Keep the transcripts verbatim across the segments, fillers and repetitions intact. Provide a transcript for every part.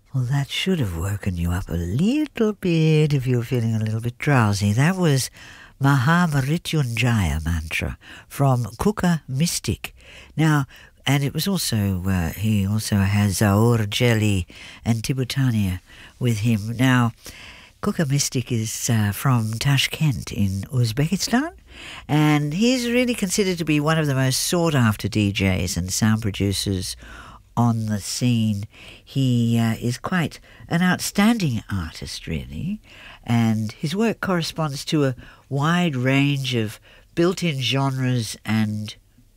Well, that should have woken you up a little bit if you were feeling a little bit drowsy. That was Mahamrityunjaya mantra from Kuka Mystic. Now, and it was also, uh, he also has Zaur Jelly and Tibetania with him. Now, Kuka Mystic is uh, from Tashkent in Uzbekistan, and he's really considered to be one of the most sought-after D Js and sound producers on the scene. He uh, is quite an outstanding artist, really, and his work corresponds to a wide range of built-in genres and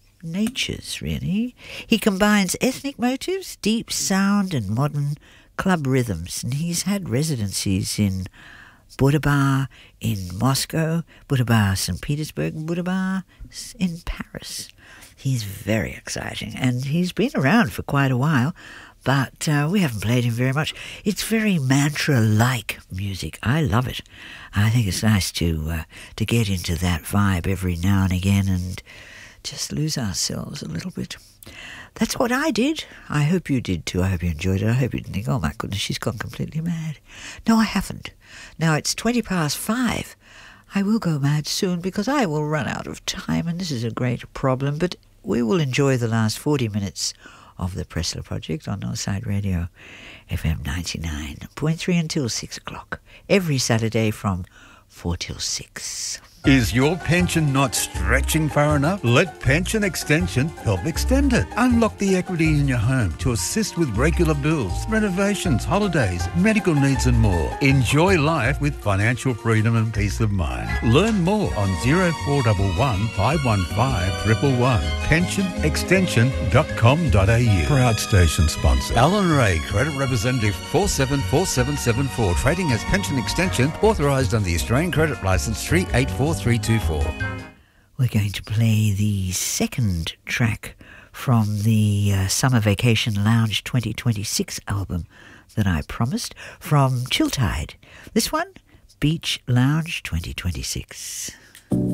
natures, really. He combines ethnic motives, deep sound and modern club rhythms, and he's had residencies in Buddha Bar in Moscow, Buddha Bar Saint Petersburg, Buddha Bar in Paris. He's very exciting, and he's been around for quite a while, but uh, we haven't played him very much. It's very mantra-like music. I love it. I think it's nice to uh, to get into that vibe every now and again and just lose ourselves a little bit. That's what I did. I hope you did too. I hope you enjoyed it. I hope you didn't think, oh my goodness, she's gone completely mad. No, I haven't. Now it's twenty past five. I will go mad soon because I will run out of time, and this is a great problem, but we will enjoy the last forty minutes of the Pressler Project on Northside Radio, F M ninety-nine point three until six o'clock, every Saturday from four till six. Is your pension not stretching far enough? Let Pension Extension help extend it. Unlock the equity in your home to assist with regular bills, renovations, holidays, medical needs and more. Enjoy life with financial freedom and peace of mind. Learn more on zero four one one, five one five, one one one. pension extension dot com dot a u. Proud station sponsor. Alan Ray, Credit Representative four seven four seven seven four. Trading as Pension Extension, authorised under the Australian Credit Licence three eight four three two four. We're going to play the second track from the uh, Summer Vacation Lounge twenty twenty-six album that I promised, from Chiltide. This one, Beach Lounge twenty twenty-six.